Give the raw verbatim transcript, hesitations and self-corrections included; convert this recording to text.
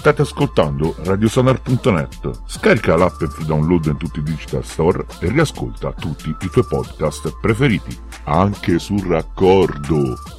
State ascoltando radiosonar punto net. Scarica l'app e free download in tutti i digital store e riascolta tutti i tuoi podcast preferiti, anche sul raccordo.